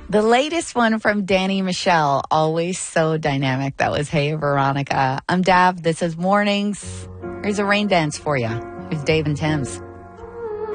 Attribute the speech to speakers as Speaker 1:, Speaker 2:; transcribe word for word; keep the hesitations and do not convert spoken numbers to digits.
Speaker 1: The latest one from Danny Michelle, always so dynamic. That was Hey Veronica. I'm Dav. This is Mornings. Here's a rain dance for you. Here's Dave and Tim's.